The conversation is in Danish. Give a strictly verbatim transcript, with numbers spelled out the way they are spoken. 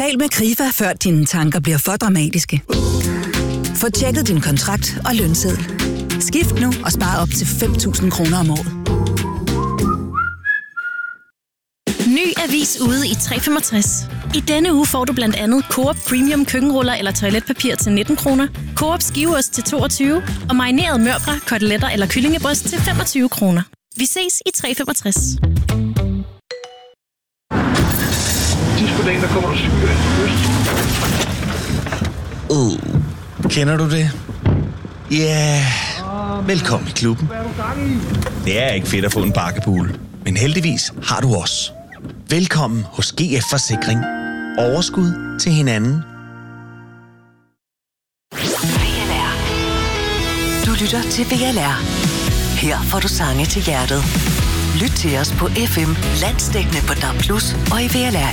Tal med Krifa, før dine tanker bliver for dramatiske. Få tjekket din kontrakt og lønseddel. Skift nu og spar op til fem tusind kroner om året. Ny avis ude i tre femogtres. I denne uge får du blandt andet Coop Premium køkkenruller eller toiletpapir til nitten kroner, Coop skiveost til toogtyve og marineret mørbrad, koteletter eller kyllingebryst til femogtyve kroner. Vi ses i tre femogtres. Sidst på dagen, der kommer du syge. Uh, kender du det? Ja, yeah. Velkommen i klubben. Det er ikke fedt at få en bakkebule, men heldigvis har du os. Velkommen hos G F Forsikring. Overskud til hinanden. Du lytter til V L R. Her får du sange til hjertet. Lyt til os på F M, landsdækkende på D A B plus, og i V L R